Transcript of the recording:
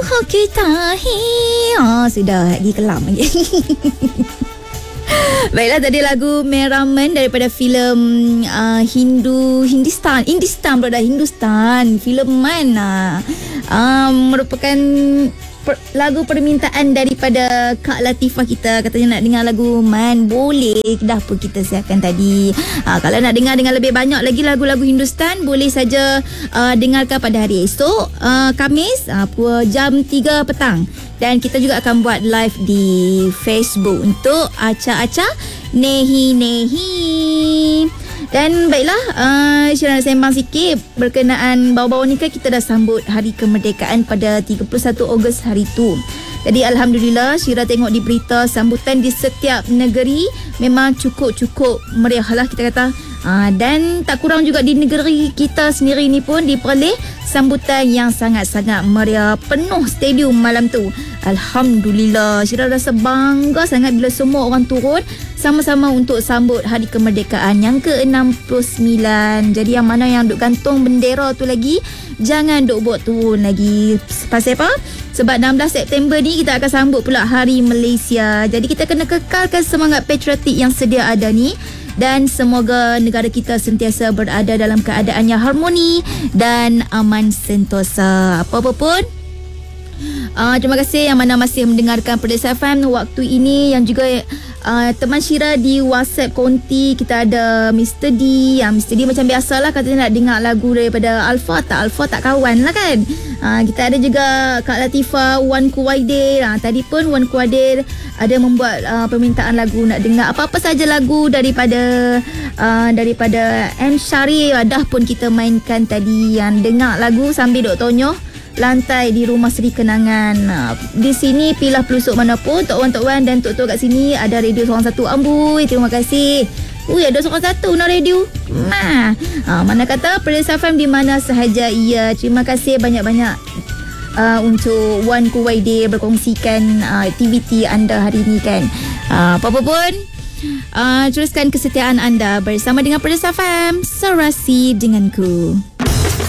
kita sudah lagi kelam lagi. Baiklah, tadi lagu Meraman daripada filem Hindustan filem mana merupakan lagu permintaan daripada Kak Latifah kita. Katanya nak dengar lagu Man. Boleh, dah pun kita siapkan tadi. Kalau nak dengar lebih banyak lagi lagu-lagu Hindustan, boleh saja dengarkan pada hari esok, Khamis, jam 3 petang. Dan kita juga akan buat live di Facebook untuk Acah-Acah Nehi. Dan baiklah, Syirah nak sembang sikit berkenaan baru-baru ni kan kita dah sambut Hari Kemerdekaan pada 31 Ogos hari tu. Jadi Alhamdulillah, Syirah tengok di berita sambutan di setiap negeri memang cukup meriah lah kita kata. Dan tak kurang juga di negeri kita sendiri ni pun diperoleh sambutan yang sangat-sangat meriah, penuh stadium malam tu. Alhamdulillah, Syirah rasa bangga sangat bila semua orang turun sama-sama untuk sambut Hari Kemerdekaan yang ke-69. Jadi yang mana yang duk gantung bendera tu lagi, jangan duk buat turun lagi. Pasal apa? Sebab 16 September ni kita akan sambut pula Hari Malaysia. Jadi kita kena kekalkan semangat patriotik yang sedia ada ni. Dan semoga negara kita sentiasa berada dalam keadaan yang harmoni dan aman sentosa. Apa-apa pun, terima kasih yang mana masih mendengarkan Perlis FM waktu ini. Yang juga teman Syirah di WhatsApp konti kita ada Mr. D. Mr. D macam biasalah katanya nak dengar lagu daripada Alfa tak kawan lah kan. Kita ada juga Kak Latifah, Wan Kuwaidir. Tadi pun Wan Kuwaidir ada membuat permintaan lagu, nak dengar apa-apa saja lagu daripada M. Syarif. Dah pun kita mainkan tadi, yang dengar lagu sambil duk tonyoh lantai di Rumah Seri Kenangan. Di sini pilah pelusuk mana pun, Tok Wan dan Tok kat sini ada Radio 101 Amboi. Terima kasih. Ada 101 no radio. Mana kata Perlis FM di mana sahaja ia. Terima kasih banyak-banyak untuk Wan Kuwaidir berkongsikan aktiviti anda hari ini kan. Apa-apa pun, teruskan kesetiaan anda bersama dengan Perlis FM. Serasi denganku.